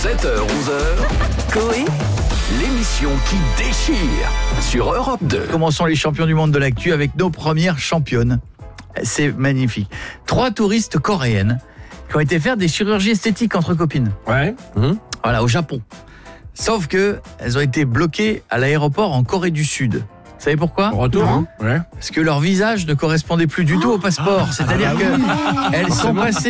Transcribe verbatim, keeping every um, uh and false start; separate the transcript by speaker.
Speaker 1: sept heures onze heures, Coé, l'émission qui déchire sur Europe deux.
Speaker 2: Commençons les champions du monde de l'actu avec nos premières championnes. C'est magnifique. Trois touristes coréennes qui ont été faire des chirurgies esthétiques entre copines.
Speaker 3: Ouais.
Speaker 2: Mmh. Voilà, au Japon. Sauf que elles ont été bloquées à l'aéroport en Corée du Sud. Vous savez pourquoi ?
Speaker 3: Retour, hein ? Ouais.
Speaker 2: Parce que leur visage ne correspondait plus du tout au passeport. C'est-à-dire
Speaker 3: Ah, bah oui.
Speaker 2: qu'elles sont passées